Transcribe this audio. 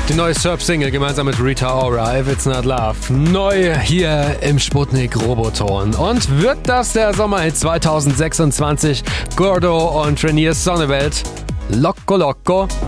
Die neue Surf-Single gemeinsam mit Rita Ora, If It's Not Love. Neu hier im Sputnik Roboton. Und wird das der Sommerhit 2026? Gordo und Trainiers Sonnewelt. Loco Loco.